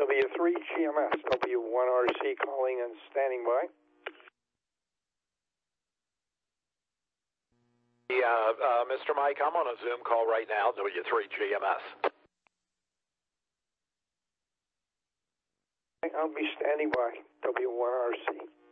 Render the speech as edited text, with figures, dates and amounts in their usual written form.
W3 GMS, W1RC calling and standing by. Mr. Mike, I'm on a Zoom call right now, W3 GMS. I'll be standing by, W1RC.